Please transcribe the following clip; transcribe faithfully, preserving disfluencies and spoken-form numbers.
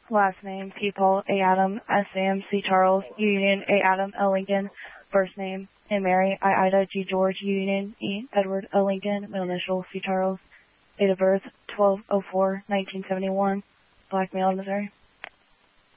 Last name, P. Paul, A. Adam, S. Sam, C. Charles, U. Union, A. Adam, L. Lincoln. First name, A. Mary, I. Ida, G. George, U. Union, E. Edward, L. Lincoln. Middle initial, C. Charles. Date of birth, twelve oh four nineteen seventy-one. Black male, Missouri.